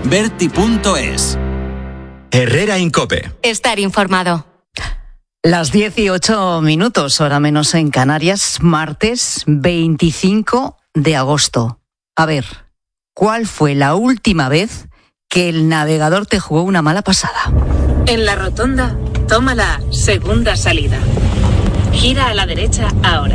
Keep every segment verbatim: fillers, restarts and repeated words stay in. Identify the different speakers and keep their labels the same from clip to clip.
Speaker 1: Berti punto es.
Speaker 2: Herrera Incope.
Speaker 3: Estar informado.
Speaker 4: Las dieciocho minutos, hora menos en Canarias, martes veinticinco de agosto. A ver, ¿cuál fue la última vez que el navegador te jugó una mala pasada?
Speaker 5: En la rotonda, toma la segunda salida. Gira a la derecha ahora.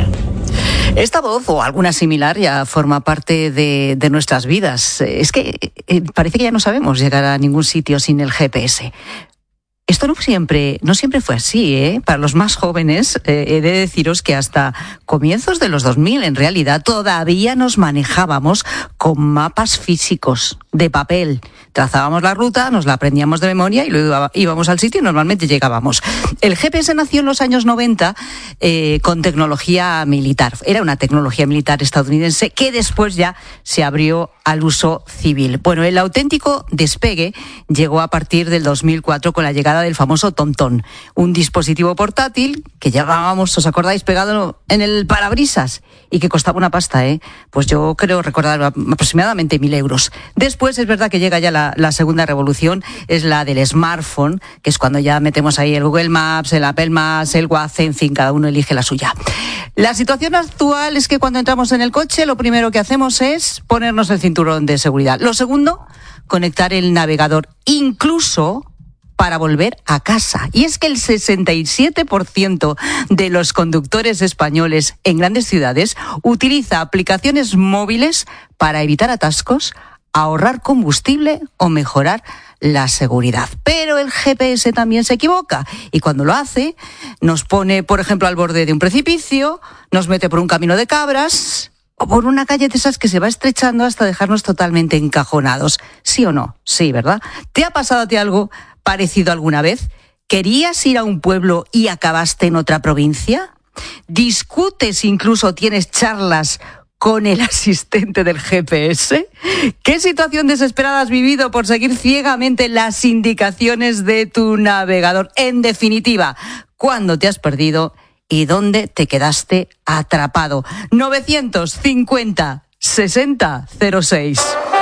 Speaker 4: Esta voz o alguna similar ya forma parte de, de nuestras vidas. Es que eh, parece que ya no sabemos llegar a ningún sitio sin el G P S. Esto no siempre, no siempre fue así, ¿eh? Para los más jóvenes, eh, he de deciros que hasta comienzos de los dos mil, en realidad, todavía nos manejábamos con mapas físicos, de papel. Trazábamos la ruta, nos la aprendíamos de memoria y luego íbamos al sitio y normalmente llegábamos. El G P S nació en los años noventa eh, con tecnología militar. Era una tecnología militar estadounidense que después ya se abrió al uso civil. Bueno, el auténtico despegue llegó a partir del dos mil cuatro con la llegada del famoso TomTom, un dispositivo portátil que llevábamos, ¿os acordáis?, pegado en el parabrisas y que costaba una pasta, ¿eh? Pues yo creo recordar aproximadamente mil euros. Después es verdad que llega ya la, la segunda revolución, es la del smartphone, que es cuando ya metemos ahí el Google Maps, el Apple Maps, el WhatsApp, en fin, cada uno elige la suya. La situación actual es que cuando entramos en el coche, lo primero que hacemos es ponernos el cinturón de seguridad. Lo segundo, conectar el navegador, incluso para volver a casa. Y es que el sesenta y siete por ciento de los conductores españoles en grandes ciudades utiliza aplicaciones móviles para evitar atascos, ahorrar combustible o mejorar la seguridad. Pero el G P S también se equivoca y cuando lo hace nos pone, por ejemplo, al borde de un precipicio, nos mete por un camino de cabras o por una calle de esas que se va estrechando hasta dejarnos totalmente encajonados. ¿Sí o no? Sí, ¿verdad? ¿Te ha pasado a ti algo parecido alguna vez? ¿Querías ir a un pueblo y acabaste en otra provincia? ¿Discutes, incluso tienes charlas con el asistente del G P S? ¿Qué situación desesperada has vivido por seguir ciegamente las indicaciones de tu navegador? En definitiva, ¿cuándo te has perdido y dónde te quedaste atrapado? novecientos cincuenta sesenta cero seis.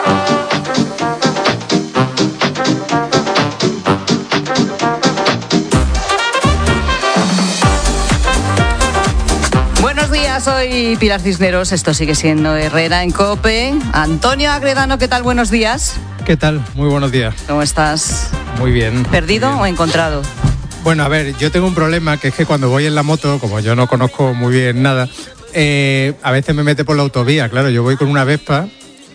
Speaker 4: Buenos días, soy Pilar Cisneros, esto sigue siendo Herrera en COPE. Antonio Agredano, ¿qué tal? Buenos días.
Speaker 6: ¿Qué tal? Muy buenos días.
Speaker 4: ¿Cómo estás?
Speaker 6: Muy bien.
Speaker 4: ¿Perdido
Speaker 6: muy bien.
Speaker 4: o encontrado?
Speaker 6: Bueno, a ver, yo tengo un problema, que es que cuando voy en la moto, como yo no conozco muy bien nada, eh, a veces me mete por la autovía, claro, yo voy con una Vespa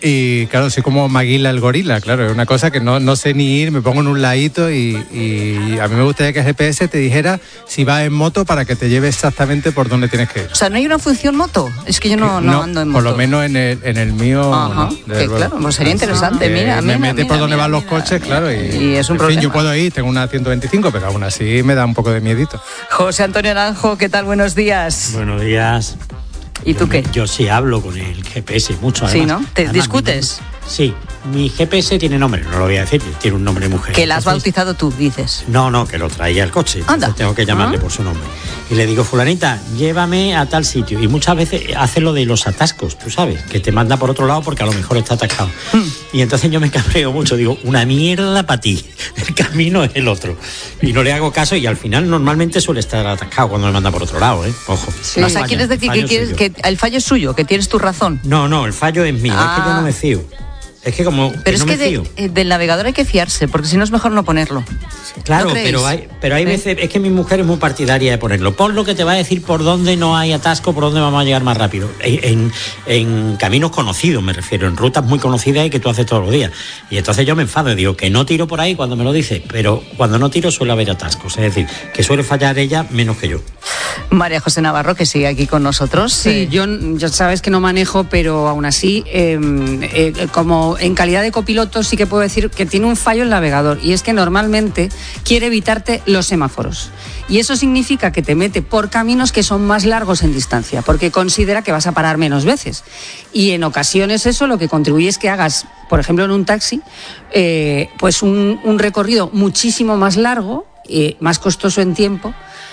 Speaker 6: y claro, soy como Maguila el gorila, claro, es una cosa que no, no sé ni ir, me pongo en un ladito y, y a mí me gustaría que el G P S te dijera si vas en moto para que te lleve exactamente por dónde tienes que ir.
Speaker 4: O sea, ¿no hay una función moto? Es que yo no, no, no ando en moto.
Speaker 6: Por lo menos en el, en el mío,
Speaker 4: Ajá,
Speaker 6: no,
Speaker 4: que claro, pues sería interesante,
Speaker 6: eh,
Speaker 4: mira,
Speaker 6: me
Speaker 4: mira,
Speaker 6: mete
Speaker 4: mira,
Speaker 6: por donde
Speaker 4: mira,
Speaker 6: van los
Speaker 4: mira,
Speaker 6: coches,
Speaker 4: mira,
Speaker 6: claro, y,
Speaker 4: y es un
Speaker 6: en
Speaker 4: problema.
Speaker 6: fin, yo puedo ir, tengo una ciento veinticinco, pero aún así me da un poco de miedito.
Speaker 4: José Antonio Naranjo, ¿qué tal? Buenos días.
Speaker 7: Buenos días.
Speaker 4: ¿Y tú
Speaker 7: yo,
Speaker 4: qué?
Speaker 7: Yo sí hablo con el G P S mucho, además.
Speaker 4: Sí, ¿no? ¿Te
Speaker 7: además,
Speaker 4: discutes?
Speaker 7: Mi, sí, mi G P S tiene nombre, no lo voy a decir, tiene un nombre de mujer.
Speaker 4: Que la has
Speaker 7: Entonces,
Speaker 4: bautizado tú, dices.
Speaker 7: No, no, que lo traía el coche.
Speaker 4: Anda.
Speaker 7: Tengo que llamarle
Speaker 4: ¿Ah?
Speaker 7: por su nombre. Y le digo, fulanita, llévame a tal sitio. Y muchas veces hace lo de los atascos, tú sabes, que te manda por otro lado porque a lo mejor está atascado. Mm. Y entonces yo me cabreo mucho, digo, una mierda para ti, el camino es el otro. Y no le hago caso y al final normalmente suele estar atascado cuando me manda por otro lado, ¿eh? Ojo.
Speaker 4: Sí. O sea, ¿quieres decir que, quieres, que el fallo es suyo, que tienes tu razón?
Speaker 7: No, no, el fallo es mío, ah. es que yo no me fío. Es que como
Speaker 4: pero
Speaker 7: que
Speaker 4: es
Speaker 7: no
Speaker 4: que
Speaker 7: me fío.
Speaker 4: De, del navegador hay que fiarse, porque si no es mejor no ponerlo.
Speaker 7: Claro,
Speaker 4: ¿No
Speaker 7: pero hay, pero hay
Speaker 4: ¿Sí?
Speaker 7: veces, es que mi mujer es muy partidaria de ponerlo. Pon lo que te va a decir por dónde no hay atasco, por dónde vamos a llegar más rápido. En, en caminos conocidos, me refiero, en rutas muy conocidas y que tú haces todos los días. Y entonces yo me enfado, digo que no tiro por ahí cuando me lo dice, pero cuando no tiro suele haber atascos. Es decir, que suele fallar ella menos que yo.
Speaker 4: María José Navarro, que sigue aquí con nosotros.
Speaker 8: Sí, eh. yo, yo sabes que no manejo, pero aún así, eh, eh, como en calidad de copiloto, sí que puedo decir que tiene un fallo el navegador, y es que normalmente quiere evitarte los semáforos. Y eso significa que te mete por caminos que son más largos en distancia, porque considera que vas a parar menos veces. Y en ocasiones eso lo que contribuye es que hagas, por ejemplo en un taxi, eh, pues un, un recorrido muchísimo más largo, eh, más costoso en tiempo,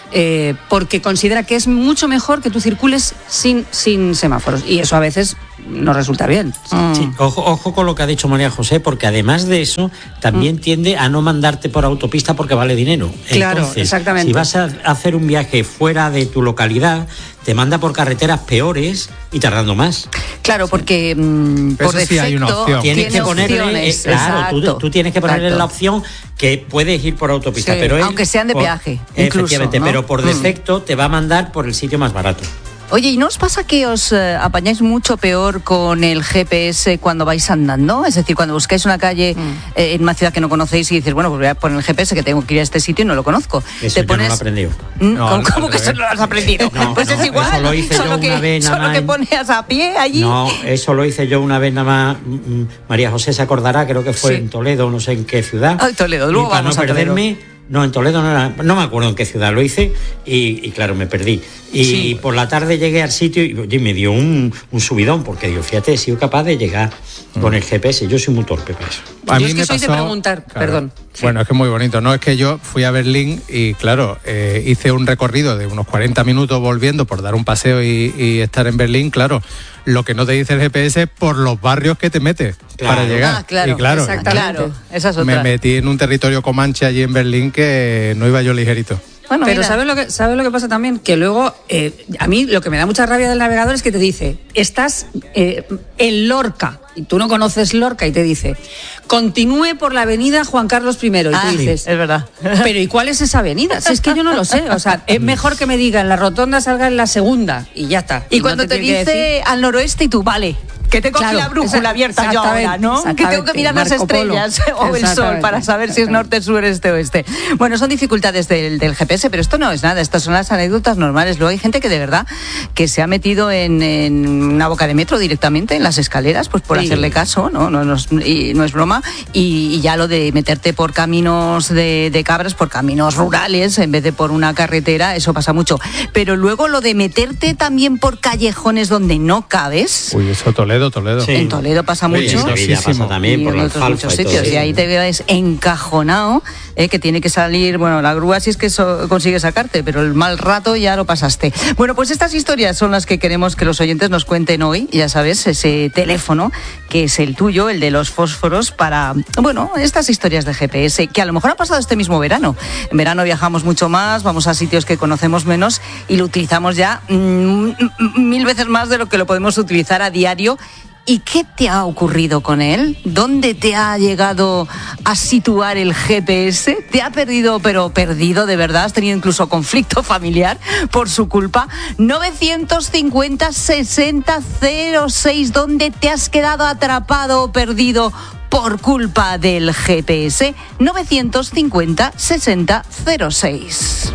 Speaker 8: eh, porque considera que es mucho mejor que tú circules sin, sin semáforos. Y eso a veces no resulta bien.
Speaker 7: Mm. Sí, ojo, ojo con lo que ha dicho María José, porque además de eso, también mm. tiende a no mandarte por autopista porque vale dinero.
Speaker 8: Claro,
Speaker 7: Entonces,
Speaker 8: exactamente.
Speaker 7: Si vas a hacer un viaje fuera de tu localidad, te manda por carreteras peores y tardando más.
Speaker 4: Claro, porque mm, por
Speaker 6: sí
Speaker 4: defecto
Speaker 6: hay una opción.
Speaker 7: Tienes
Speaker 4: tiene
Speaker 7: que ponerle,
Speaker 4: opciones,
Speaker 7: eh, claro, tú, tú tienes que ponerle
Speaker 4: exacto.
Speaker 7: la opción que puedes ir por autopista,
Speaker 4: Sí,
Speaker 7: pero él,
Speaker 4: aunque sean de
Speaker 7: por,
Speaker 4: peaje, incluso,
Speaker 7: efectivamente,
Speaker 4: ¿no?
Speaker 7: pero por defecto mm. te va a mandar por el sitio más barato.
Speaker 4: Oye, ¿y no os pasa que os eh, apañáis mucho peor con el G P S cuando vais andando? Es decir, cuando buscáis una calle mm. eh, en una ciudad que no conocéis y dices, bueno, pues voy a poner el G P S que tengo que ir a este sitio y no lo conozco.
Speaker 7: Eso
Speaker 4: te
Speaker 7: yo
Speaker 4: pones...
Speaker 7: no lo he aprendido.
Speaker 4: No, ¿Cómo,
Speaker 7: no,
Speaker 4: ¿cómo que eso no lo has aprendido?
Speaker 7: No,
Speaker 4: pues
Speaker 7: no,
Speaker 4: es igual,
Speaker 7: eso lo hice
Speaker 4: solo,
Speaker 7: yo
Speaker 4: que,
Speaker 7: una vez
Speaker 4: solo
Speaker 7: nada
Speaker 4: que
Speaker 7: más.
Speaker 4: pones a pie allí.
Speaker 7: No, eso lo hice yo una vez nada más. María José se acordará, creo que fue
Speaker 4: sí.
Speaker 7: en Toledo, no sé en qué ciudad.
Speaker 4: Ah, Toledo, luego
Speaker 7: y para
Speaker 4: vamos
Speaker 7: no
Speaker 4: a
Speaker 7: perderme,
Speaker 4: Toledo.
Speaker 7: No, en Toledo no era, no me acuerdo en qué ciudad lo hice y, y claro, me perdí. Y sí. por la tarde llegué al sitio y oye, me dio un, un subidón, porque digo, fíjate, he sido capaz de llegar mm. con el G P S. Yo soy muy torpe para eso.
Speaker 8: A yo mí es que me soy pasó, de preguntar, claro, perdón.
Speaker 6: Sí. Bueno, es que es muy bonito, ¿no? Es que yo fui a Berlín y, claro, eh, hice un recorrido de unos cuarenta minutos volviendo por dar un paseo y, y estar en Berlín, claro. Lo que no te dice el G P S es por los barrios que te metes claro. para llegar.
Speaker 4: Ah, claro,
Speaker 6: y claro,
Speaker 4: claro, esa es otra.
Speaker 6: Me metí en un territorio comanche allí en Berlín que no iba yo ligerito.
Speaker 8: Bueno, pero ¿sabes lo que sabes lo que pasa también? Que luego, eh, a mí lo que me da mucha rabia del navegador es que te dice, estás eh, en Lorca, y tú no conoces Lorca, y te dice, continúe por la avenida Juan Carlos primero, y
Speaker 4: ah,
Speaker 8: tú dices,
Speaker 4: sí, es verdad.
Speaker 8: Pero ¿y cuál es esa avenida? Si es que yo no lo sé, o sea, es mejor que me diga en la rotonda salga en la segunda, y ya está.
Speaker 4: Y, y cuando no te, te dice decir... al noroeste y tú, vale, que te cogí claro, la brújula abierta yo ahora, ¿no? Que tengo que mirar las estrellas o el sol para saber si es norte, sur, este o oeste. Bueno, son dificultades del, del G P S, pero esto no es nada, estas son las anécdotas normales. Luego hay gente que de verdad que se ha metido en, en una boca de metro directamente, en las escaleras, pues por sí. hacerle caso, ¿no? No, no, es, y, no es broma. Y, y ya lo de meterte por caminos de, de cabras, por caminos rurales, en vez de por una carretera, eso pasa mucho. Pero luego lo de meterte también por callejones donde no cabes...
Speaker 6: Uy, eso Toledo. Toledo.
Speaker 4: Sí. En Toledo pasa mucho.
Speaker 7: Sí, en Sevilla pasa también,
Speaker 4: y
Speaker 7: por
Speaker 4: en
Speaker 7: la
Speaker 4: otros muchos
Speaker 7: y
Speaker 4: sitios. Y ahí te ves encajonado, eh, que tiene que salir, bueno, la grúa si es que eso consigue sacarte, pero el mal rato ya lo pasaste. Bueno, pues estas historias son las que queremos que los oyentes nos cuenten hoy. Ya sabes, ese teléfono que es el tuyo, el de los fósforos, para, bueno, estas historias de G P S, que a lo mejor ha pasado este mismo verano. En verano viajamos mucho más, vamos a sitios que conocemos menos y lo utilizamos ya mmm, mil veces más de lo que lo podemos utilizar a diario. ¿Y qué te ha ocurrido con él? ¿Dónde te ha llegado a situar el G P S? ¿Te ha perdido, pero perdido de verdad? ¿Has tenido incluso conflicto familiar por su culpa? novecientos cincuenta, sesenta, cero seis, ¿dónde te has quedado atrapado o perdido por culpa del G P S? novecientos cincuenta, sesenta, cero seis.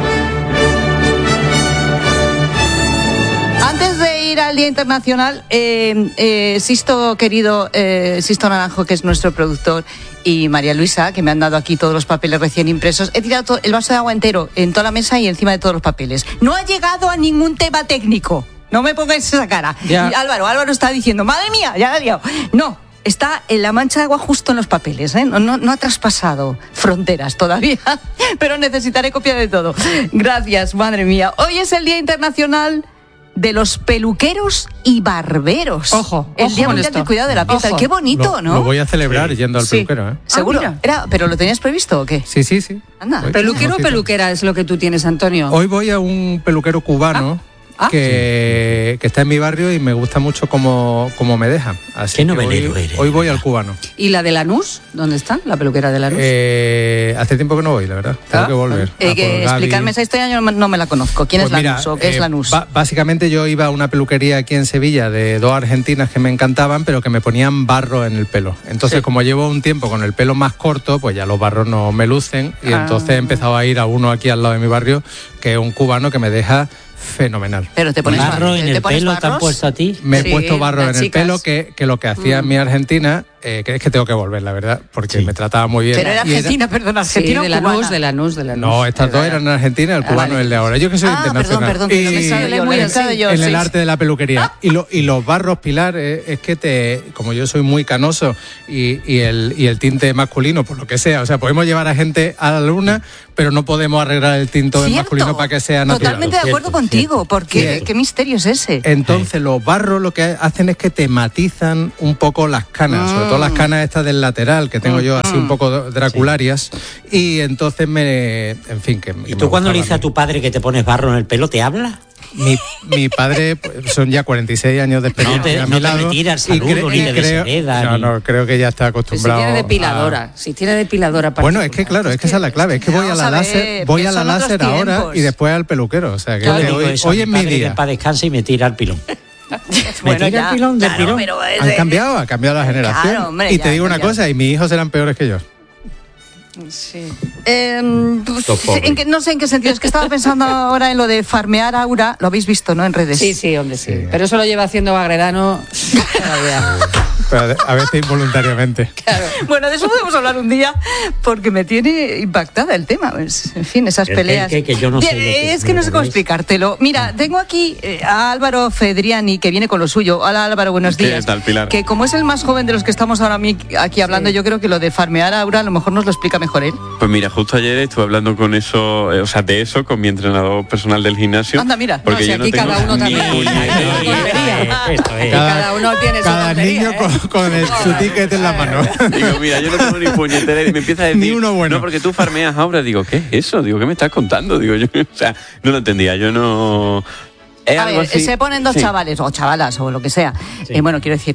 Speaker 4: Antes de ir al Día Internacional, eh, eh, Sisto, querido, eh, Sisto Naranjo, que es nuestro productor, y María Luisa, que me han dado aquí todos los papeles recién impresos, he tirado todo, el vaso de agua entero en toda la mesa y encima de todos los papeles. No ha llegado a ningún tema técnico. No me pongáis esa cara. Y Álvaro, Álvaro está diciendo, madre mía, ya la he liado. No. Está en la mancha de agua justo en los papeles, ¿eh? No, no, no ha traspasado fronteras todavía, pero necesitaré copia de todo. Gracias, madre mía. Hoy es el Día Internacional de los peluqueros y barberos.
Speaker 8: Ojo,
Speaker 4: el
Speaker 8: ojo
Speaker 4: Día Mundial del Cuidado de la Piel. Qué bonito,
Speaker 6: lo,
Speaker 4: ¿no?
Speaker 6: Lo voy a celebrar sí. yendo al
Speaker 8: sí.
Speaker 6: peluquero, ¿eh?
Speaker 4: ¿Seguro?
Speaker 8: Ah,
Speaker 4: Era, ¿pero lo tenías previsto o qué?
Speaker 6: Sí, sí, sí.
Speaker 4: Anda.
Speaker 6: Voy,
Speaker 8: ¿Peluquero o peluquera es lo que tú tienes, Antonio?
Speaker 6: Hoy voy a un peluquero cubano. Ah. Ah, que, sí. que está en mi barrio y me gusta mucho cómo, cómo me deja. Así
Speaker 7: ¿Qué novelero
Speaker 6: hoy,
Speaker 7: eres?
Speaker 6: Hoy voy al cubano.
Speaker 8: ¿Y la de Lanús? ¿Dónde está? ¿La peluquera de Lanús?
Speaker 6: Eh, hace tiempo que no voy, la verdad. Tengo
Speaker 8: ¿Ah?
Speaker 6: que volver.
Speaker 4: Eh, que explicarme esa historia, yo no me la conozco. ¿Quién
Speaker 6: pues
Speaker 4: es
Speaker 6: mira,
Speaker 4: Lanús o qué
Speaker 6: eh,
Speaker 4: es Lanús?
Speaker 6: Ba- básicamente yo iba a una peluquería aquí en Sevilla de dos argentinas que me encantaban, pero que me ponían barro en el pelo. Entonces, sí. como llevo un tiempo con el pelo más corto, pues ya los barros no me lucen. Y ah. entonces he empezado a ir a uno aquí al lado de mi barrio, que es un cubano que me deja fenomenal.
Speaker 4: Pero te pones
Speaker 7: barro en
Speaker 4: ¿te
Speaker 7: el
Speaker 4: pones
Speaker 7: pelo,
Speaker 4: barros?
Speaker 7: ¿te han puesto a ti?
Speaker 6: Me he
Speaker 4: sí,
Speaker 6: puesto barro en el
Speaker 8: chicas.
Speaker 6: pelo, que, que lo que hacía mm. mi Argentina eh, que es que tengo que volver, la verdad, porque sí. me trataba muy bien.
Speaker 4: Pero era Argentina,
Speaker 6: era...
Speaker 4: perdón, Argentina
Speaker 8: sí, de la N U S, de la N U S, de la N U S.
Speaker 6: No, estas dos eran en Argentina, el cubano y el de ahora. Yo que soy
Speaker 4: ah,
Speaker 6: internacional.
Speaker 4: Perdón, perdón,
Speaker 6: y,
Speaker 4: me sale
Speaker 6: yo,
Speaker 4: muy
Speaker 6: en,
Speaker 4: en, yo,
Speaker 6: en
Speaker 4: sí.
Speaker 6: el arte de la peluquería. Y, lo, y los barros, Pilar, eh, es que te, como yo soy muy canoso y, y, el, y el tinte masculino, por lo que sea, o sea, podemos llevar a gente a la luna, pero no podemos arreglar el tinte masculino para que sea natural.
Speaker 4: Totalmente de acuerdo cierto, contigo, cierto. porque cierto. ¿qué misterio es ese?
Speaker 6: Entonces, los barros lo que hacen es que te matizan un poco las canas, mm. sobre todo las canas estas del lateral, que tengo yo así un poco dracularias, sí. y entonces me... En fin, que...
Speaker 7: ¿Y tú cuando le dices a tu padre que te pones barro en el pelo, te habla?
Speaker 6: Mi, mi padre, son ya cuarenta y seis años de experiencia.
Speaker 7: No te, no te retira el saludo, cre- ni te
Speaker 6: creo,
Speaker 7: deshereda.
Speaker 6: No,
Speaker 7: ni...
Speaker 6: no, creo que ya está acostumbrado.
Speaker 8: Si tiene depiladora, a... si tiene depiladora.
Speaker 6: Bueno, es que claro, es que esa es la clave. Es que voy a la láser, voy a la láser ahora y después al peluquero. O sea, que
Speaker 7: claro,
Speaker 6: hoy,
Speaker 7: eso,
Speaker 6: hoy es mi día.
Speaker 7: Para descansar y me tira el pilón.
Speaker 4: Bueno,
Speaker 7: me tira
Speaker 4: ya,
Speaker 7: el pilón del
Speaker 4: claro,
Speaker 7: pilón.
Speaker 4: Pero es,
Speaker 6: Han cambiado, ha cambiado la generación.
Speaker 4: Claro, hombre,
Speaker 6: y te
Speaker 4: ya,
Speaker 6: digo una
Speaker 4: ya.
Speaker 6: cosa, y mis hijos eran peores que yo.
Speaker 8: Sí.
Speaker 4: Eh, pues, en que, no sé en qué sentido, es que estaba pensando ahora en lo de farmear aura, lo habéis visto, ¿no? En redes.
Speaker 8: Sí, sí, hombre, sí.
Speaker 6: sí.
Speaker 8: Pero eso lo lleva haciendo Bagredano todavía.
Speaker 6: Pero a veces involuntariamente.
Speaker 4: Claro. Bueno, de eso podemos hablar un día, porque me tiene impactada el tema. En fin, esas
Speaker 7: el
Speaker 4: peleas.
Speaker 7: Que, que yo no sé
Speaker 4: que, es que no sé cómo explicártelo. Mira, tengo aquí a Álvaro Fedriani, que viene con lo suyo. Hola, Álvaro, buenos días.
Speaker 1: ¿Qué tal, Pilar?
Speaker 4: Que como es el más joven de los que estamos ahora aquí hablando, sí. yo creo que lo de farmear aura a lo mejor nos lo explica mejor él.
Speaker 1: Pues mira, justo ayer estuve hablando con eso, o sea, de eso, con mi entrenador personal del gimnasio.
Speaker 4: Anda, mira.
Speaker 1: Porque
Speaker 8: no, si
Speaker 1: yo
Speaker 8: aquí
Speaker 1: no tengo
Speaker 8: cada uno también.
Speaker 1: ni
Speaker 8: Cada, cada uno tiene su
Speaker 6: Cada
Speaker 8: tontería,
Speaker 6: niño
Speaker 8: ¿eh?
Speaker 6: con, con el, su ticket en la mano.
Speaker 1: Digo, mira, yo no tengo ni puñetera. Y me empieza a decir,
Speaker 6: ni uno bueno.
Speaker 1: No, porque tú farmeas ahora. Digo, ¿qué es eso? Digo, ¿qué me estás contando? Digo, yo, o sea, no lo entendía. Yo no...
Speaker 4: Es a ver, así. Se ponen dos sí. chavales, o chavalas, o lo que sea, sí. eh, bueno, quiero decir,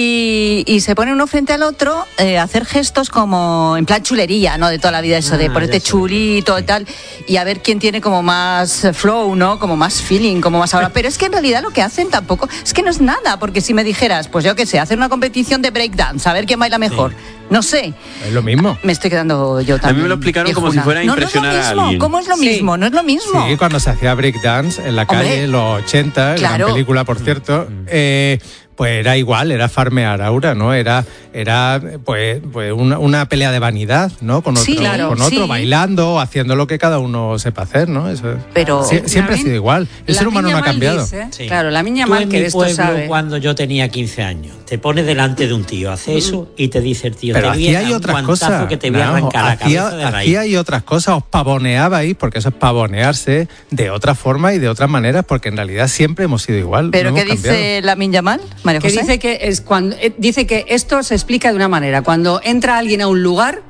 Speaker 4: y, y se ponen uno frente al otro eh, a hacer gestos como, en plan chulería, ¿no? De toda la vida, eso ah, de ponerte chulito sí. y tal, y a ver quién tiene como más flow, ¿no? Como más feeling, como más ahora. Pero es que en realidad lo que hacen tampoco, es que no es nada, porque si me dijeras, pues yo qué sé, hacer una competición de breakdance, a ver quién baila mejor, sí. no sé.
Speaker 6: Es lo mismo.
Speaker 4: Me estoy quedando yo también.
Speaker 1: A mí me lo explicaron viejuna. Como si fuera a impresionar
Speaker 4: no, no es lo mismo.
Speaker 1: a alguien.
Speaker 4: ¿Cómo es lo mismo? Sí. No es lo mismo.
Speaker 6: Sí, cuando se hacía breakdance en la calle, Hombre, los ochenta, claro. gran película, por cierto, eh, pues era igual, era farmear aura, ¿no? Era, era pues, pues una, una pelea de vanidad, ¿no? Con otro,
Speaker 4: sí, claro,
Speaker 6: con otro
Speaker 4: sí.
Speaker 6: bailando, haciendo lo que cada uno sepa hacer, ¿no? Eso
Speaker 4: Pero
Speaker 6: sí, siempre ha sido igual. El ser humano no ha cambiado.
Speaker 8: Dice, sí. Claro, la niña
Speaker 7: Tú
Speaker 8: mal
Speaker 7: en
Speaker 8: que
Speaker 7: mi
Speaker 8: de esto
Speaker 7: pueblo,
Speaker 8: sabe.
Speaker 7: Cuando yo tenía quince años, te pones delante de un tío, hace mm. eso y te dice el tío,
Speaker 6: pero
Speaker 7: te
Speaker 6: aquí
Speaker 7: voy a
Speaker 6: hay
Speaker 7: dar
Speaker 6: otras
Speaker 7: un
Speaker 6: cosas
Speaker 7: que te voy a
Speaker 6: no,
Speaker 7: arrancar la
Speaker 6: aquí,
Speaker 7: cabeza de raíz.
Speaker 6: Aquí hay otras cosas, os pavoneabais, porque eso es pavonearse de otra forma y de otras maneras, porque en realidad siempre hemos sido igual.
Speaker 4: ¿Pero
Speaker 6: no
Speaker 4: qué
Speaker 6: hemos
Speaker 4: dice
Speaker 6: cambiado.
Speaker 4: Lamine Yamal, María José?
Speaker 8: Que dice que es cuando eh, dice que esto se explica de una manera. Cuando entra alguien a un lugar,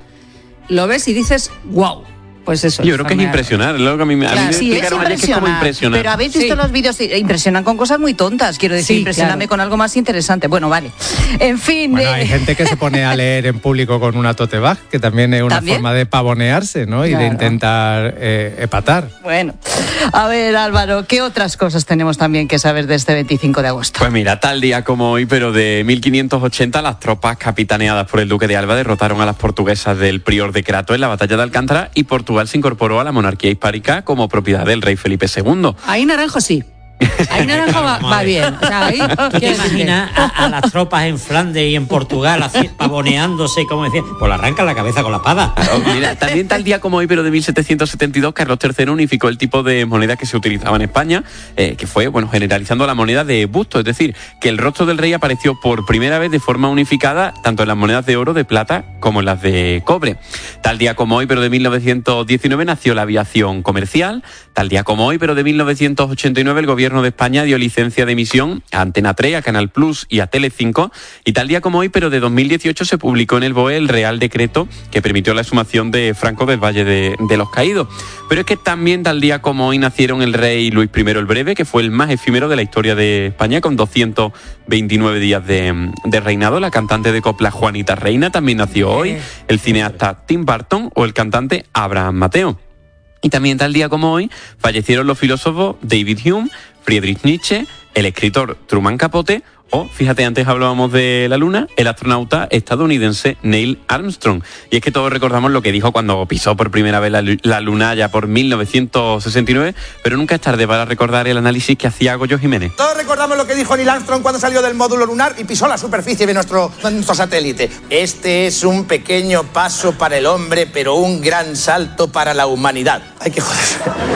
Speaker 8: lo ves y dices, wow. Pues eso.
Speaker 1: Yo creo que es impresionar, es lo que a mí me,
Speaker 4: claro,
Speaker 1: a mí me
Speaker 4: sí,
Speaker 1: explicaron ayer que es como impresionar.
Speaker 4: Pero habéis visto
Speaker 8: sí.
Speaker 4: los vídeos, impresionan con cosas muy tontas, quiero decir,
Speaker 8: sí,
Speaker 4: impresioname
Speaker 8: claro.
Speaker 4: con algo más interesante. Bueno, vale. En fin.
Speaker 6: Bueno,
Speaker 4: eh...
Speaker 6: hay gente que se pone a leer en público con una tote bag, que también es una
Speaker 4: ¿También?
Speaker 6: forma de pavonearse, ¿no? Y
Speaker 4: claro.
Speaker 6: de intentar eh, epatar.
Speaker 4: Bueno, a ver, Álvaro, ¿qué otras cosas tenemos también que saber de este veinticinco de agosto?
Speaker 1: Pues mira, tal día como hoy, pero de mil quinientos ochenta, las tropas capitaneadas por el duque de Alba derrotaron a las portuguesas del prior de Crato en la batalla de Alcántara y Portugal se incorporó a la monarquía hispánica como propiedad del rey Felipe segundo.
Speaker 8: Ahí Naranjo sí. Ahí Naranjo va, va bien. O sea, ahí,
Speaker 7: ¿Tú te imaginas a, a las tropas en Flandes y en Portugal así, pavoneándose, como decían? Pues le arrancan la cabeza con la espada.
Speaker 1: Oh, mira, también tal día como hoy, pero de mil setecientos setenta y dos, Carlos tercero unificó el tipo de moneda que se utilizaba en España, eh, que fue, bueno, generalizando la moneda de busto, es decir, que el rostro del rey apareció por primera vez de forma unificada tanto en las monedas de oro, de plata, como en las de cobre. Tal día como hoy, pero de mil novecientos diecinueve, nació la aviación comercial. Tal día como hoy, pero de mil novecientos ochenta y nueve, el gobierno de España dio licencia de emisión a Antena tres, a Canal Plus y a Telecinco. Y tal día como hoy, pero de dos mil dieciocho, se publicó en el B O E el Real Decreto que permitió la exhumación de Franco del Valle de, de los Caídos. Pero es que también tal día como hoy nacieron el rey Luis primero el Breve, que fue el más efímero de la historia de España, con doscientos veintinueve días de, de reinado. La cantante de copla Juanita Reina también nació hoy, el cineasta Tim Burton o el cantante Abraham Mateo. Y también tal día como hoy fallecieron los filósofos David Hume, Friedrich Nietzsche, el escritor Truman Capote O, fíjate, antes hablábamos de la Luna, el astronauta estadounidense Neil Armstrong. Y es que todos recordamos lo que dijo cuando pisó por primera vez la, la Luna ya por mil novecientos sesenta y nueve, pero nunca es tarde para recordar el análisis que hacía Goyo Jiménez.
Speaker 3: Todos recordamos lo que dijo Neil Armstrong cuando salió del módulo lunar y pisó la superficie de nuestro, de nuestro satélite. Este es un pequeño paso para el hombre, pero un gran salto para la humanidad. Hay que joderse.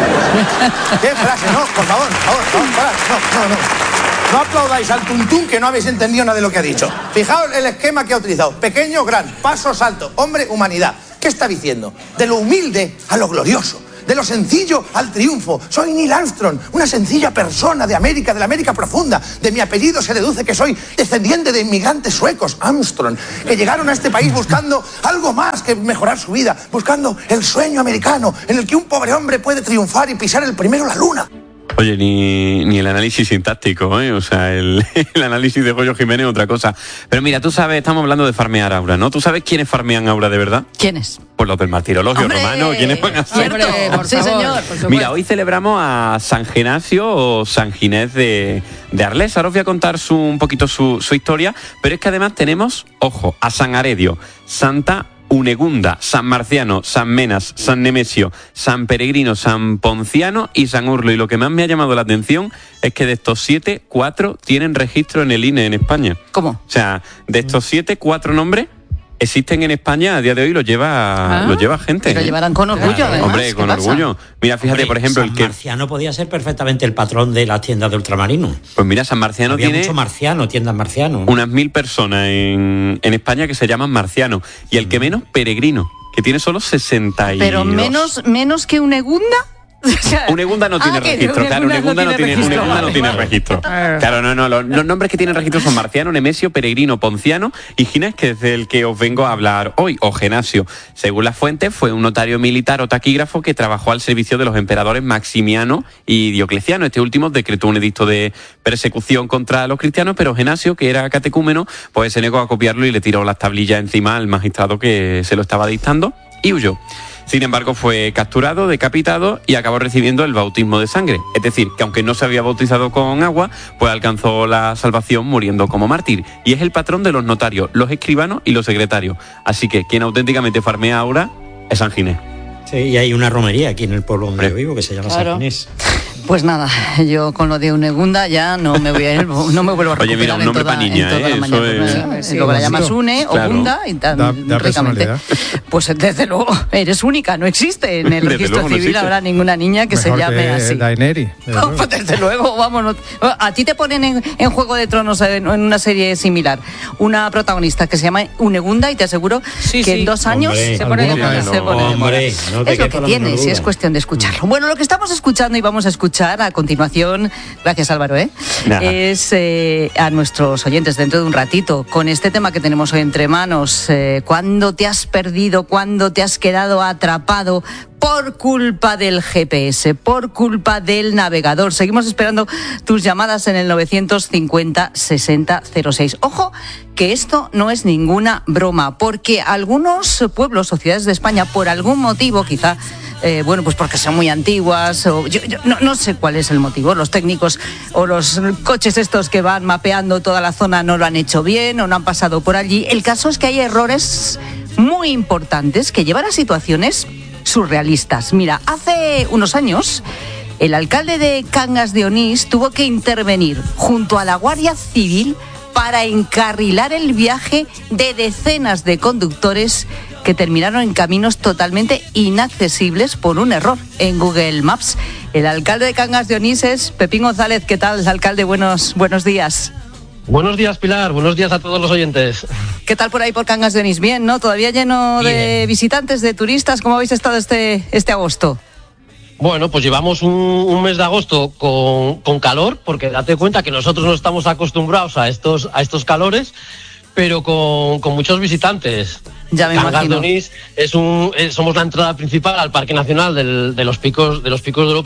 Speaker 3: ¿Qué frase? No, por favor, por favor, por favor, no, no, no. No aplaudáis al tuntún que no habéis entendido nada de lo que ha dicho. Fijaos el esquema que ha utilizado. Pequeño, gran, paso, salto, hombre, humanidad. ¿Qué está diciendo? De lo humilde a lo glorioso. De lo sencillo al triunfo. Soy Neil Armstrong, una sencilla persona de América, de la América profunda. De mi apellido se deduce que soy descendiente de inmigrantes suecos, Armstrong, que llegaron a este país buscando algo más que mejorar su vida, buscando el sueño americano en el que un pobre hombre puede triunfar y pisar el primero la luna.
Speaker 1: Oye, ni, ni el análisis sintáctico, ¿eh? O sea, el, el análisis de Goyo Jiménez es otra cosa. Pero mira, tú sabes, estamos hablando de farmear aura, ¿no? ¿Tú sabes quiénes farmean aura de verdad?
Speaker 4: ¿Quiénes?
Speaker 1: Pues los del martirologio romano. ¿Quiénes van a ser?
Speaker 4: Hombre, por sí, favor, señor. Por
Speaker 1: mira, hoy celebramos a San Genasio o San Ginés de, de Arles. Ahora os voy a contar su, un poquito su, su historia, pero es que además tenemos, ojo, a San Aredio, Santa Unegunda, San Marciano, San Menas, San Nemesio, San Peregrino, San Ponciano y San Urlo. Y lo que más me ha llamado la atención es que de estos siete, cuatro tienen registro en el I N E en España.
Speaker 4: ¿Cómo?
Speaker 1: O sea, de estos siete, cuatro nombres existen en España, a día de hoy los lleva,
Speaker 4: ah,
Speaker 1: los lleva gente.
Speaker 4: Y lo llevarán con orgullo,
Speaker 1: claro,
Speaker 4: además.
Speaker 1: Hombre, con
Speaker 4: pasa?
Speaker 1: orgullo. Mira, fíjate,
Speaker 7: Hombre,
Speaker 1: por ejemplo,
Speaker 7: San
Speaker 1: el que...
Speaker 7: Marciano podía ser perfectamente el patrón de las tiendas de ultramarinos.
Speaker 1: Pues mira, San Marciano
Speaker 7: Había
Speaker 1: tiene...
Speaker 7: mucho marciano, tiendas marciano.
Speaker 1: Unas mil personas en, en España que se llaman marcianos. Y el que menos, peregrino, que tiene solo sesenta y dos.
Speaker 4: Pero menos, menos que Unegunda. O sea,
Speaker 1: Unegunda no tiene
Speaker 4: ah,
Speaker 1: registro, claro, Unegunda no tiene,
Speaker 4: registro.
Speaker 1: Unegunda no
Speaker 4: Vale,
Speaker 1: tiene
Speaker 4: vale.
Speaker 1: registro. Claro, no, no, los, los nombres que tienen registro son Marciano, Nemesio, Peregrino, Ponciano y Ginés, que es del que os vengo a hablar hoy, o Genasio. Según las fuentes, fue un notario militar o taquígrafo que trabajó al servicio de los emperadores Maximiano y Diocleciano. Este último decretó un edicto de persecución contra los cristianos, pero Genasio, que era catecúmeno, pues se negó a copiarlo y le tiró las tablillas encima al magistrado que se lo estaba dictando y huyó. Sin embargo, fue capturado, decapitado y acabó recibiendo el bautismo de sangre. Es decir, que aunque no se había bautizado con agua, pues alcanzó la salvación muriendo como mártir. Y es el patrón de los notarios, los escribanos y los secretarios. Así que quien auténticamente farmea ahora es San Ginés.
Speaker 7: Sí, y hay una romería aquí en el pueblo donde yo vivo que se llama
Speaker 4: Claro.
Speaker 7: San Ginés.
Speaker 4: Pues nada, yo con lo de Unegunda ya no me voy a ir, no me vuelvo a recuperar.
Speaker 1: Oye, mira, un
Speaker 4: en
Speaker 1: nombre
Speaker 4: toda-
Speaker 1: pa' niña,
Speaker 4: en toda
Speaker 1: ¿eh?
Speaker 4: la
Speaker 1: Eso
Speaker 4: mañana.
Speaker 1: es-
Speaker 4: Sí, luego la llamas Une o
Speaker 1: Claro.
Speaker 4: Gunda y tan
Speaker 6: Da- da
Speaker 4: ricamente.
Speaker 6: personalidad.
Speaker 4: Pues desde luego, eres única, no existe en el
Speaker 1: Desde
Speaker 4: registro
Speaker 1: luego no
Speaker 4: civil
Speaker 1: existe.
Speaker 4: habrá ninguna niña que
Speaker 6: Mejor
Speaker 4: se llame
Speaker 6: que
Speaker 4: así.
Speaker 6: Daenerys, desde luego.
Speaker 4: Pues desde luego, vámonos. A ti te ponen en, en Juego de Tronos en, en una serie similar una protagonista que se llama Unegunda y te aseguro
Speaker 8: Sí,
Speaker 4: que
Speaker 8: sí.
Speaker 4: en dos años
Speaker 7: Hombre,
Speaker 4: se pone de
Speaker 6: alguno
Speaker 4: moda.
Speaker 6: cae.
Speaker 4: se pone de moda.
Speaker 7: Hombre, no te
Speaker 4: Es lo
Speaker 7: quepa
Speaker 4: que
Speaker 7: la
Speaker 4: tiene,
Speaker 7: menor
Speaker 4: si es
Speaker 7: duda.
Speaker 4: cuestión de escucharlo. Bueno, lo que estamos escuchando y vamos a escuchar a continuación, gracias Álvaro, ¿eh?
Speaker 1: Nada.
Speaker 4: es eh, a nuestros oyentes dentro de un ratito, con este tema que tenemos hoy entre manos, eh, ¿cuándo te has perdido, cuándo te has quedado atrapado por culpa del G P S, por culpa del navegador? Seguimos esperando tus llamadas en el novecientos cincuenta sesenta cero seis. Ojo, que esto no es ninguna broma, porque algunos pueblos o ciudades de España, por algún motivo, quizá, eh, bueno, pues porque son muy antiguas, o yo, yo no, no sé cuál es el motivo, los técnicos o los coches estos que van mapeando toda la zona no lo han hecho bien o no han pasado por allí. El caso es que hay errores muy importantes que llevan a situaciones surrealistas. Mira, hace unos años el alcalde de Cangas de Onís tuvo que intervenir junto a la Guardia Civil para encarrilar el viaje de decenas de conductores que terminaron en caminos totalmente inaccesibles por un error en Google Maps. El alcalde de Cangas de Onís es Pepín González. ¿Qué tal, alcalde? Buenos, buenos días.
Speaker 9: Buenos días, Pilar. Buenos días a todos los oyentes.
Speaker 4: ¿Qué tal por ahí por Cangas de Onís? Bien, ¿no? Todavía lleno de
Speaker 9: Bien.
Speaker 4: visitantes, de turistas. ¿Cómo habéis estado este, este agosto?
Speaker 9: Bueno, pues llevamos un, un mes de agosto con, con calor, porque date cuenta que nosotros no estamos acostumbrados a estos, a estos calores, pero con, con muchos visitantes.
Speaker 4: Ya me
Speaker 9: Cangas de
Speaker 4: imagino.
Speaker 9: Onís es un, es- somos la entrada principal al Parque Nacional del- de los picos de los picos de Europa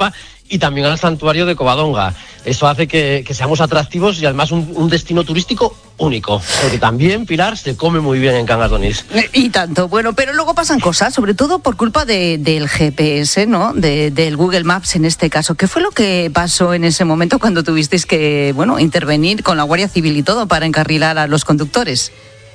Speaker 9: y también al santuario de Covadonga. Eso hace que, que seamos atractivos y además un, un destino turístico único, porque también, Pilar, se come muy bien en Cangas de Onís.
Speaker 4: Y tanto, bueno, pero luego pasan cosas, sobre todo por culpa de, del G P S, ¿no? De, del Google Maps en este caso. ¿Qué fue lo que pasó en ese momento cuando tuvisteis que, bueno, intervenir con la Guardia Civil y todo para encarrilar a los conductores?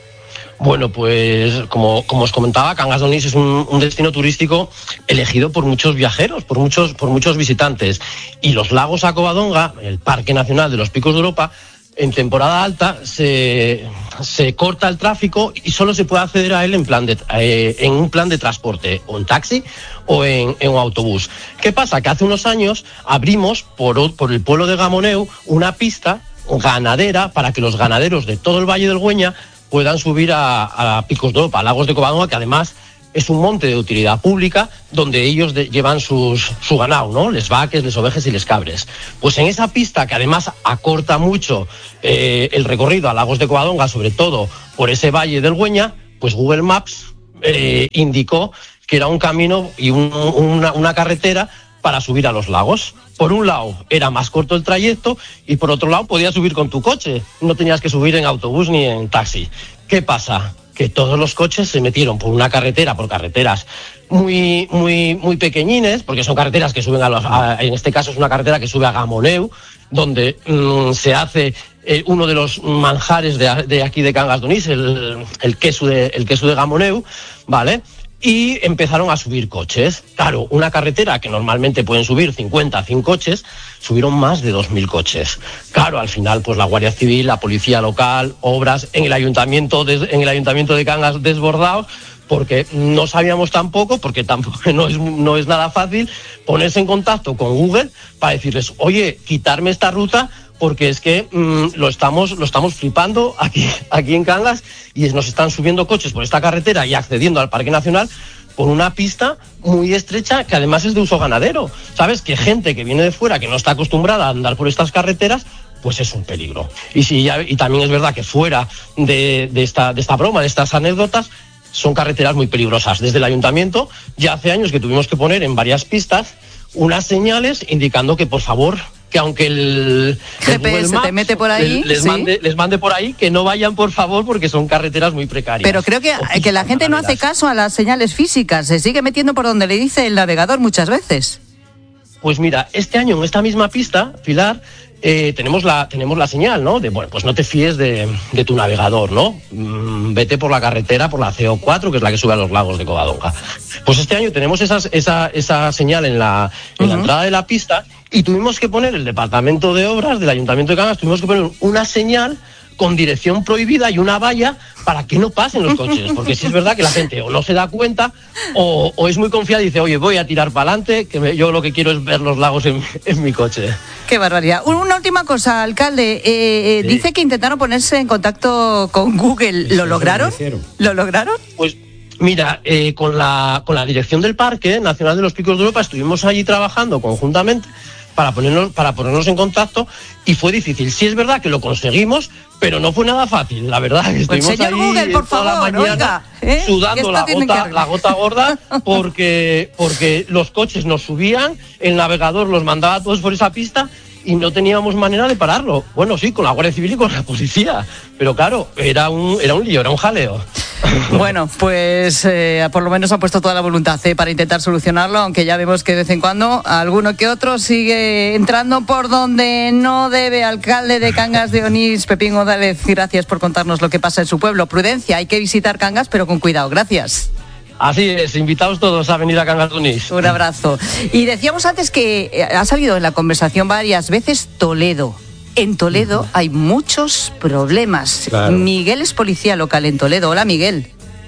Speaker 9: Bueno, pues como, como os comentaba, Cangas de Onís es un, un destino turístico elegido por muchos viajeros, por muchos, por muchos visitantes. Y los lagos a Covadonga, el Parque Nacional de los Picos de Europa, en temporada alta se, se corta el tráfico y solo se puede acceder a él en, plan de, eh, en un plan de transporte, o en taxi o en, en un autobús. ¿Qué pasa? Que hace unos años abrimos por, por el pueblo de Gamoneu una pista ganadera para que los ganaderos de todo el Valle del Güeña puedan subir a, a Picos de Europa, a Lagos de Covadonga, que además es un monte de utilidad pública donde ellos de, llevan sus, su ganado, ¿no? Les vaques, les ovejas y les cabres. Pues en esa pista, que además acorta mucho eh, el recorrido a Lagos de Covadonga, sobre todo por ese Valle del Güeña, pues Google Maps eh, indicó que era un camino y un, una, una carretera para subir a los lagos. Por un lado era más corto el trayecto y por otro lado podías subir con tu coche, no tenías que subir en autobús ni en taxi. ¿Qué pasa? Que todos los coches se metieron por una carretera, por carreteras muy muy muy pequeñines, porque son carreteras que suben a los, a, en este caso es una carretera que sube a Gamoneu, donde mmm, se hace eh, uno de los manjares de, de aquí de Cangas de Onís, el, el queso de el queso de Gamoneu, ¿vale? Y empezaron a subir coches. Claro, una carretera que normalmente pueden subir cincuenta, cien coches, subieron más de dos mil coches. Claro, al final, pues la Guardia Civil, la Policía Local, obras, en el Ayuntamiento de, en el ayuntamiento de Cangas desbordados, porque no sabíamos tampoco, porque tampoco no es, no es nada fácil ponerse en contacto con Google para decirles, oye, quitarme esta ruta, porque es que mmm, lo estamos lo estamos flipando aquí aquí en Cangas y nos están subiendo coches por esta carretera y accediendo al Parque Nacional por una pista muy estrecha que además es de uso ganadero. ¿Sabes? Que gente que viene de fuera, que no está acostumbrada a andar por estas carreteras, pues es un peligro. Y, si ya, y también es verdad que fuera de, de, esta, de esta broma, de estas anécdotas, son carreteras muy peligrosas. Desde el Ayuntamiento ya hace años que tuvimos que poner en varias pistas unas señales indicando que, por favor, que aunque el,
Speaker 4: el G P S Maps te mete por ahí,
Speaker 9: les,
Speaker 4: ¿sí?
Speaker 9: mande, les mande por ahí, que no vayan, por favor, porque son carreteras muy precarias.
Speaker 4: Pero creo que, que la gente no hace caso a las señales físicas, se sigue metiendo por donde le dice el navegador muchas veces.
Speaker 9: Pues mira, este año en esta misma pista, Pilar, eh, tenemos la tenemos la señal, ¿no? De, bueno, pues no te fíes de, de tu navegador, ¿no? Mm, vete por la carretera, por la C O cuatro, que es la que sube a los lagos de Covadonga. Pues este año tenemos esas, esa, esa señal en la, en uh-huh. la entrada de la pista y tuvimos que poner, el Departamento de Obras del Ayuntamiento de Cangas, tuvimos que poner una señal con dirección prohibida y una valla para que no pasen los coches, porque si es verdad que la gente o no se da cuenta o, o es muy confiada y dice, oye, voy a tirar para adelante, que me, yo lo que quiero es ver los lagos en, en mi coche.
Speaker 4: Qué barbaridad. Una última cosa, alcalde, eh, sí. dice que intentaron ponerse en contacto con Google, ¿lo lograron? ¿Lo lograron?
Speaker 9: Pues mira, eh, con la con la dirección del Parque Nacional de los Picos de Europa estuvimos allí trabajando conjuntamente para ponernos para ponernos en contacto y fue difícil. Sí es verdad que lo conseguimos, pero no fue nada fácil, la verdad.
Speaker 4: Pues
Speaker 9: estuvimos
Speaker 4: señor
Speaker 9: ahí
Speaker 4: Google, por
Speaker 9: toda
Speaker 4: favor,
Speaker 9: la mañana
Speaker 4: oiga, ¿eh?
Speaker 9: sudando la gota, la gota gorda porque porque los coches nos subían, el navegador los mandaba a todos por esa pista y no teníamos manera de pararlo. Bueno, sí, con la Guardia Civil y con la policía, pero claro, era un era un lío, era un jaleo.
Speaker 4: Bueno, pues eh, por lo menos ha puesto toda la voluntad eh, para intentar solucionarlo, aunque ya vemos que de vez en cuando alguno que otro sigue entrando por donde no debe. Alcalde de Cangas de Onís, Pepín González, gracias por contarnos lo que pasa en su pueblo. Prudencia, hay que visitar Cangas, pero con cuidado. Gracias.
Speaker 9: Así es, invitados todos a venir a Cangas de Onís.
Speaker 4: Un abrazo. Y decíamos antes que ha salido en la conversación varias veces Toledo. En Toledo hay muchos problemas. Claro. Miguel es policía local en Toledo. Hola, Miguel.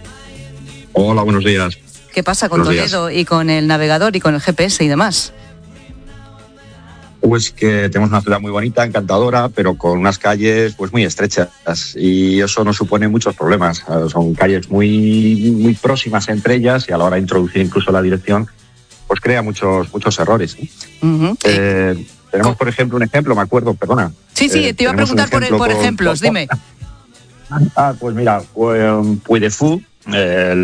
Speaker 10: Hola, buenos días.
Speaker 4: ¿Qué pasa con buenos Toledo días. Y con el navegador y con el G P S y demás?
Speaker 10: Pues que tenemos una ciudad muy bonita, encantadora, pero con unas calles pues muy estrechas y eso nos supone muchos problemas. Son calles muy, muy próximas entre ellas y a la hora de introducir incluso la dirección, pues crea muchos, muchos errores. Uh-huh. Eh, Tenemos, por ejemplo, un ejemplo, me acuerdo, perdona.
Speaker 4: Sí, sí, eh, te iba a preguntar por, por ejemplos, con, dime.
Speaker 10: Ah, pues mira, Puy de Fou, el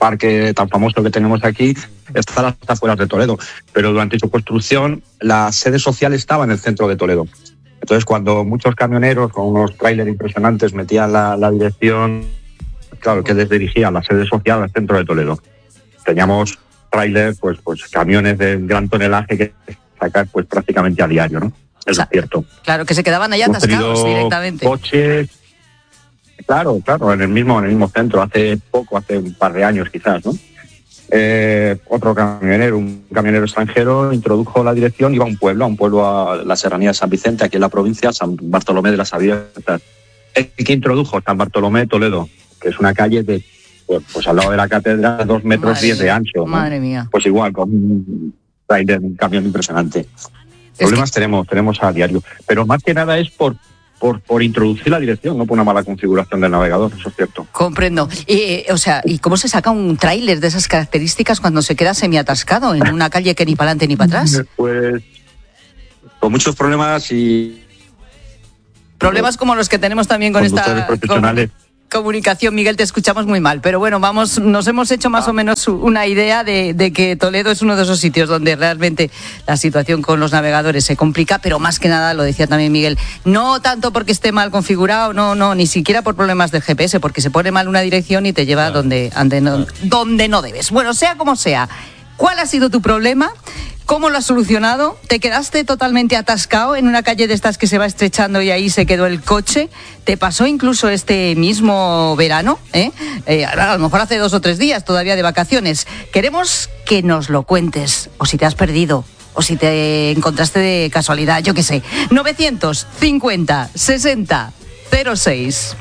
Speaker 10: parque tan famoso que tenemos aquí está a las afueras de Toledo, pero durante su construcción la sede social estaba en el centro de Toledo. Entonces, cuando muchos camioneros con unos tráileres impresionantes metían la, la dirección, claro, que les dirigía la sede social al centro de Toledo. Teníamos tráileres, pues, pues camiones de gran tonelaje que sacar pues prácticamente a diario, ¿no? Eso o sea, es cierto.
Speaker 4: Claro, que se quedaban allá
Speaker 10: Hemos
Speaker 4: atascados directamente.
Speaker 10: Coches, claro, claro, en el mismo, en el mismo centro, hace poco, hace un par de años quizás, ¿no? Eh, otro camionero, un camionero extranjero, introdujo la dirección, iba a un pueblo, a un pueblo a la serranía de San Vicente, aquí en la provincia, San Bartolomé de las Abiertas. El que introdujo San Bartolomé de Toledo, que es una calle de, pues, pues al lado de la catedral, dos metros madre diez de ancho. ¿no?
Speaker 4: Madre mía.
Speaker 10: Pues igual, con un trailer, un camión impresionante. Problemas que... tenemos, tenemos a diario. Pero más que nada es por Por, por introducir la dirección, no por una mala configuración del navegador, eso es cierto.
Speaker 4: Comprendo. Y, o sea, ¿y cómo se saca un tráiler de esas características cuando se queda semiatascado en una calle que ni para adelante ni para atrás?
Speaker 10: Pues con muchos problemas y...
Speaker 4: Problemas como los que tenemos también con esta
Speaker 10: profesionales.
Speaker 4: comunicación. Miguel, te escuchamos muy mal, pero bueno, vamos, nos hemos hecho más ah. o menos una idea de, de que Toledo es uno de esos sitios donde realmente la situación con los navegadores se complica, pero más que nada, lo decía también Miguel, no tanto porque esté mal configurado, no, no, ni siquiera por problemas del G P S, porque se pone mal una dirección y te lleva claro. donde, donde, no, donde no debes. Bueno, sea como sea, ¿cuál ha sido tu problema? ¿Cómo lo has solucionado? ¿Te quedaste totalmente atascado en una calle de estas que se va estrechando y ahí se quedó el coche? ¿Te pasó incluso este mismo verano? ¿Eh? Eh, a lo mejor hace dos o tres días todavía de vacaciones. Queremos que nos lo cuentes, o si te has perdido, o si te encontraste de casualidad, yo qué sé. novecientos cincuenta sesenta cero seis.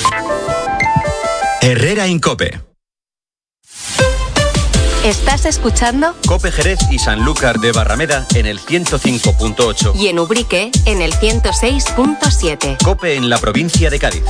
Speaker 2: Herrera Incope.
Speaker 11: ¿Estás escuchando?
Speaker 2: Cope Jerez y Sanlúcar de Barrameda en el ciento cinco punto ocho.
Speaker 11: Y en Ubrique en el ciento seis punto siete.
Speaker 2: Cope en la provincia de Cádiz.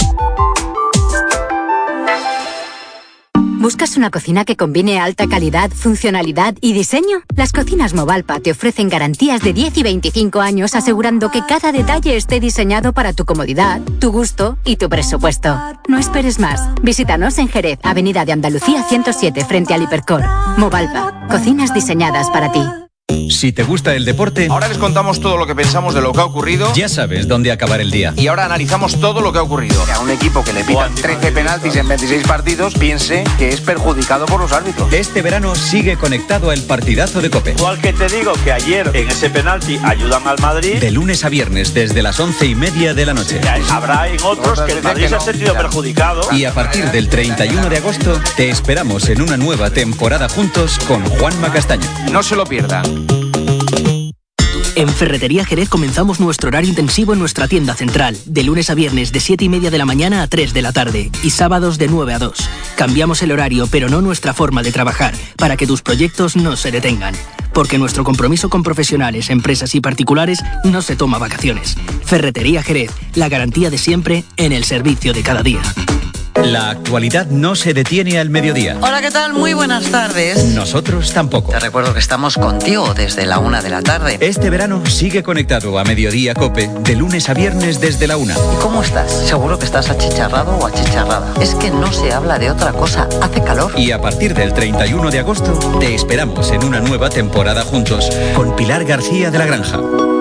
Speaker 12: ¿Buscas una cocina que combine alta calidad, funcionalidad y diseño? Las cocinas Movalpa te ofrecen garantías de diez y veinticinco años asegurando que cada detalle esté diseñado para tu comodidad, tu gusto y tu presupuesto. No esperes más. Visítanos en Jerez, Avenida de Andalucía ciento siete, frente al Hipercor. Movalpa, cocinas diseñadas para ti.
Speaker 2: Si te gusta el deporte,
Speaker 13: ahora les contamos todo lo que pensamos de lo que ha ocurrido.
Speaker 2: Ya sabes dónde acabar el día.
Speaker 13: Y ahora analizamos todo lo que ha ocurrido. Que a un equipo que le pitan trece penaltis en veintiséis partidos piense que es perjudicado por los árbitros.
Speaker 2: Este verano sigue conectado al partidazo de Cope.
Speaker 14: Igual que te digo que ayer en ese penalti ayudan al Madrid.
Speaker 2: De lunes a viernes desde las once y media de la noche.
Speaker 14: Habrá en otros que el Madrid se ha sentido perjudicado.
Speaker 2: Y a partir del treinta y uno de agosto te esperamos en una nueva temporada juntos con Juanma Castaño.
Speaker 13: No se lo pierdan.
Speaker 15: En Ferretería Jerez comenzamos nuestro horario intensivo en nuestra tienda central, de lunes a viernes de siete y media de la mañana a tres de la tarde y sábados de nueve a dos. Cambiamos el horario, pero no nuestra forma de trabajar, para que tus proyectos no se detengan. Porque nuestro compromiso con profesionales, empresas y particulares no se toma vacaciones. Ferretería Jerez, la garantía de siempre en el servicio de cada día.
Speaker 2: La actualidad no se detiene al mediodía.
Speaker 4: Hola, ¿qué tal? Muy buenas tardes.
Speaker 2: Nosotros tampoco.
Speaker 4: Te recuerdo que estamos contigo desde la una de la tarde.
Speaker 2: Este verano sigue conectado a Mediodía Cope, de lunes a viernes desde la una.
Speaker 4: ¿Y cómo estás? Seguro que estás achicharrado o achicharrada. Es que no se habla de otra cosa, hace calor.
Speaker 2: Y a partir del treinta y uno de agosto te esperamos en una nueva temporada juntos con Pilar García de la Granja.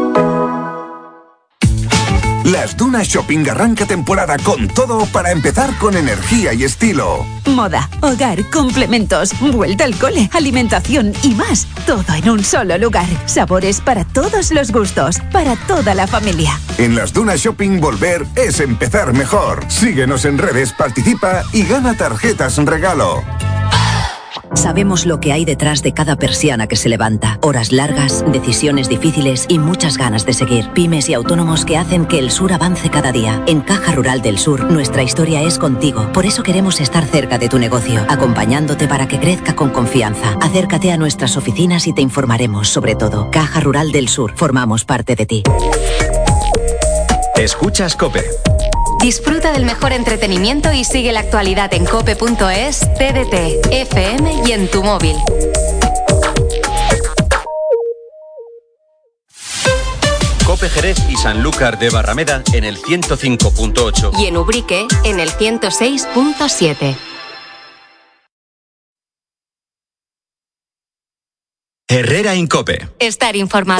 Speaker 16: Las Dunas Shopping arranca temporada con todo para empezar con energía y estilo.
Speaker 17: Moda, hogar, complementos, vuelta al cole, alimentación y más. Todo en un solo lugar. Sabores para todos los gustos, para toda la familia.
Speaker 16: En Las Dunas Shopping volver es empezar mejor. Síguenos en redes, participa y gana tarjetas regalo.
Speaker 18: Sabemos lo que hay detrás de cada persiana que se levanta. Horas largas, decisiones difíciles y muchas ganas de seguir. Pymes y autónomos que hacen que el sur avance cada día. En Caja Rural del Sur, nuestra historia es contigo. Por eso queremos estar cerca de tu negocio, acompañándote para que crezca con confianza. Acércate a nuestras oficinas y te informaremos sobre todo. Caja Rural del Sur, formamos parte de ti.
Speaker 2: Escuchas Cope.
Speaker 11: Disfruta del mejor entretenimiento y sigue la actualidad en cope punto es, T D T, F M y en tu móvil.
Speaker 2: Cope Jerez y Sanlúcar de Barrameda en el ciento cinco punto ocho.
Speaker 11: Y en Ubrique en el ciento seis punto siete.
Speaker 2: Herrera Incope.
Speaker 11: Estar informado.